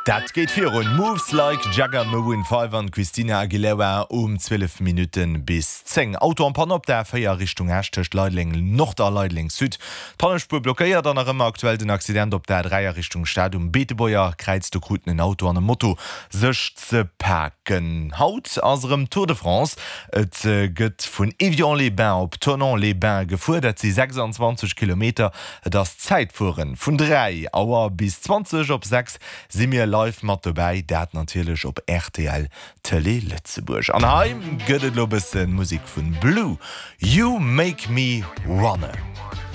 Dat geht für und Moves like Jagger Maroon 5 an Christina Aguilera 12 Minuten bis 10. Auto an Pan op der Feier Richtung Herrscht Leidling noch der Leidling Süd. Pannespur blockiert dann immer aktuell den Accident op der Dreier Richtung Stadium Betebäuer kreizt du guten ein Auto an dem Motto sech ze packen. Haut asrem Tour de France et gëtt vun Evian-les-Bains op Tournon-les-Bains gefuhr, dat sie 26 Kilometer das Zeitfuhren vun 3 Auer bis 20 op 6 si mir live mat dabei, dat natürlich op RTL Tele Lützeburg. An heim gëtt lo bisschen Musik vun Blue. You make me wanna.